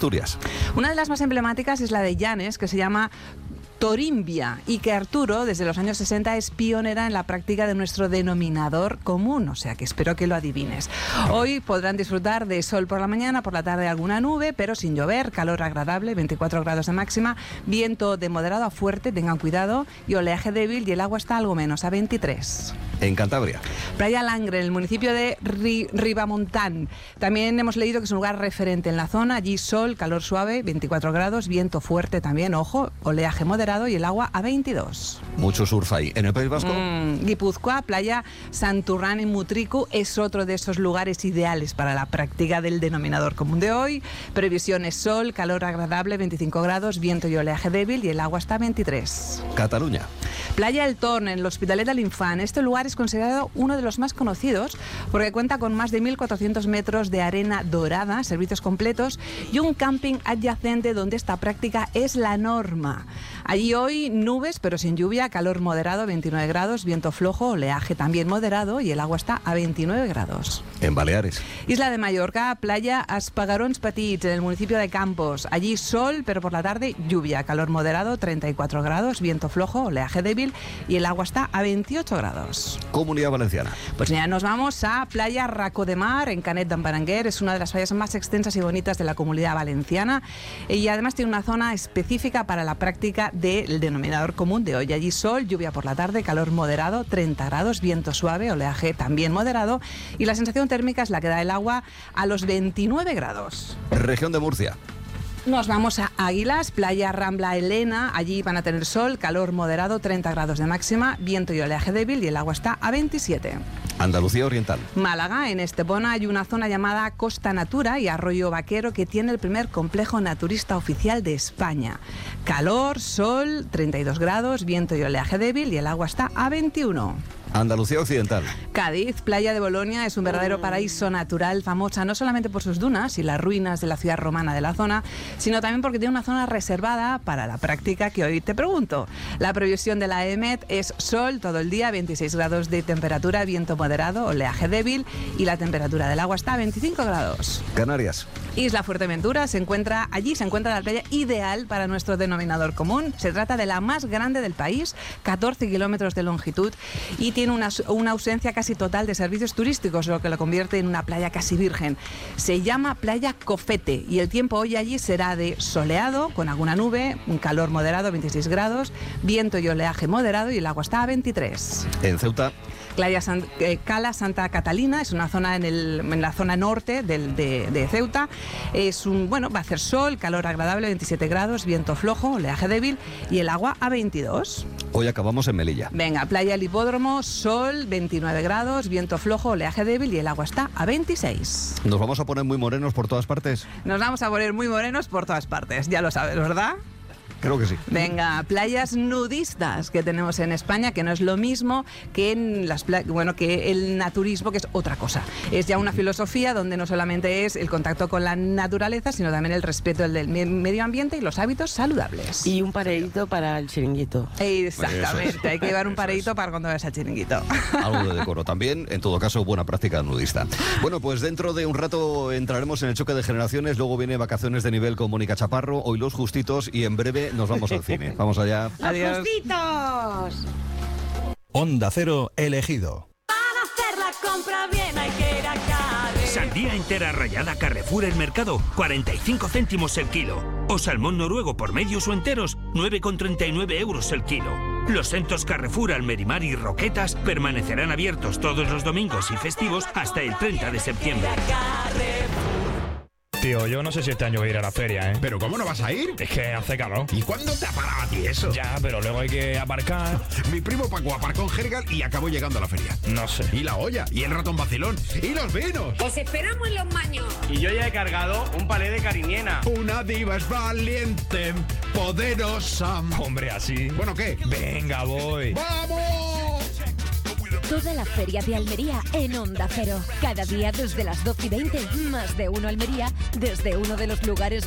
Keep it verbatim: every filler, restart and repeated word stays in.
Asturias. Una de las más emblemáticas es la de Llanes, que se llama Torimbia, y que Arturo desde los años sesenta es pionera en la práctica de nuestro denominador común, o sea que espero que lo adivines. Hoy podrán disfrutar de sol por la mañana, por la tarde alguna nube, pero sin llover, calor agradable, veinticuatro grados de máxima, viento de moderado a fuerte, tengan cuidado, y oleaje débil, y el agua está algo menos, a veintitrés. En Cantabria. Playa Langre, en el municipio de Ri Ribamontán. También hemos leído que es un lugar referente en la zona, allí sol, calor suave, veinticuatro grados, viento fuerte también, ojo, oleaje moderado, y el agua a veintidós. Mucho surf ahí. ¿En el País Vasco? Mm, Guipúzcoa, playa Santurrán en Mutriku, es otro de esos lugares ideales para la práctica del denominador común de hoy. Previsiones sol, calor agradable, veinticinco grados, viento y oleaje débil, y el agua está a veintitrés. Cataluña. Playa El Torn, en el Hospitalet de l'Infant. Este lugar es considerado uno de los más conocidos porque cuenta con más de mil cuatrocientos metros de arena dorada, servicios completos, y un camping adyacente donde esta práctica es la norma. Allí hoy nubes, pero sin lluvia, calor moderado, veintinueve grados, viento flojo, oleaje también moderado, y el agua está a veintinueve grados. En Baleares. Isla de Mallorca, playa Espagarons Petits, en el municipio de Campos. Allí sol, pero por la tarde lluvia, calor moderado, treinta y cuatro grados, viento flojo, oleaje débil, y el agua está a veintiocho grados. Comunidad Valenciana. Pues ya nos vamos a playa Racó de Mar, en Canet d'en Berenguer. Es una de las playas más extensas y bonitas de la Comunidad Valenciana, y además tiene una zona específica para la práctica del denominador común de hoy. Allí sol, lluvia por la tarde, calor moderado, treinta grados, viento suave, oleaje también moderado, y la sensación térmica es la que da el agua a los veintinueve grados. Región de Murcia. Nos vamos a Águilas, playa Rambla Elena. Allí van a tener sol, calor moderado, treinta grados de máxima, viento y oleaje débil, y el agua está a veintisiete. Andalucía Oriental. Málaga, en Estepona hay una zona llamada Costa Natura y Arroyo Vaquero, que tiene el primer complejo naturista oficial de España. Calor, sol, treinta y dos grados, viento y oleaje débil, y el agua está a veintiuno. Andalucía Occidental. Cádiz, playa de Bolonia, es un verdadero paraíso natural, famosa no solamente por sus dunas y las ruinas de la ciudad romana de la zona, sino también porque tiene una zona reservada para la práctica que hoy te pregunto. La previsión de la E M E T es sol todo el día, veintiséis grados de temperatura, viento moderado, oleaje débil, y la temperatura del agua está a veinticinco grados. Canarias. Isla Fuerteventura, se encuentra allí se encuentra la playa ideal para nuestro denominador común. Se trata de la más grande del país, catorce kilómetros de longitud, y tiene una, una ausencia casi total de servicios turísticos, lo que lo convierte en una playa casi virgen. Se llama Playa Cofete, y el tiempo hoy allí será de soleado, con alguna nube, un calor moderado, veintiséis grados, viento y oleaje moderado, y el agua está a veintitrés. En Ceuta. Playa San, eh, Cala Santa Catalina, es una zona en, el, en la zona norte del, de, de Ceuta. Es un, bueno, va a hacer sol, calor agradable, veintisiete grados, viento flojo, oleaje débil, y el agua a veintidós. Hoy acabamos en Melilla. Venga, playa El Hipódromo, sol, veintinueve grados, viento flojo, oleaje débil, y el agua está a veintiséis. ¿Nos vamos a poner muy morenos por todas partes? Nos vamos a poner muy morenos por todas partes, ya lo sabes, ¿verdad? Creo que sí. Venga, playas nudistas que tenemos en España, que no es lo mismo que en las pla- bueno, que el naturismo, que es otra cosa. Es ya una filosofía donde no solamente es el contacto con la naturaleza, sino también el respeto del medio ambiente y los hábitos saludables. Y un pareíto para el chiringuito. Exactamente, Eso es. hay que llevar un Eso pareíto es. para cuando vayas al chiringuito. Algo de decoro también, en todo caso, buena práctica nudista. Bueno, pues dentro de un rato entraremos en el choque de generaciones, luego viene Vacaciones de Nivel con Mónica Chaparro, hoy Los Justitos, y en breve nos vamos al cine. Vamos allá. Adiós. ¡Justitos! Onda Cero elegido. Para hacer la compra bien hay que ir a Carrefour. Sandía entera rallada Carrefour El Mercado, cuarenta y cinco céntimos el kilo. O salmón noruego por medios o enteros, nueve con treinta y nueve euros el kilo. Los centros Carrefour, Almerimar y Roquetas permanecerán abiertos todos los domingos y festivos hasta el treinta de septiembre. Tío, yo no sé si este año voy a ir a la feria, ¿eh? ¿Pero cómo no vas a ir? Es que hace calor. ¿Y cuándo te ha parado a ti eso? Ya, pero luego hay que aparcar. Mi primo Paco aparcó en Jergal y acabó llegando a la feria. No sé. Y la olla, y el ratón vacilón, y los vinos. Os esperamos en los maños. Y yo ya he cargado un palé de cariñena. Una diva es valiente, poderosa. Hombre, así. Bueno, ¿qué? Venga, voy. ¡Vamos! Toda la feria de Almería en Onda Cero. Cada día desde las doce y veinte, más de uno Almería, desde uno de los lugares